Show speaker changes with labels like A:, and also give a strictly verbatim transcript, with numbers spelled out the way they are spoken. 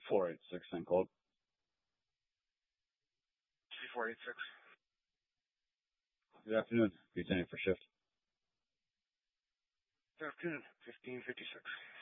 A: four eight six, same code.
B: three four eight six.
A: Good afternoon. Continuing for shift.
B: Good afternoon. fifteen fifty-six.